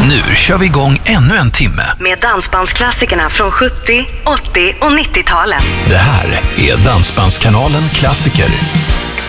Nu kör vi igång ännu en timme. Med dansbandsklassikerna från 70, 80 och 90-talen. Det här är Dansbandskanalen Klassiker.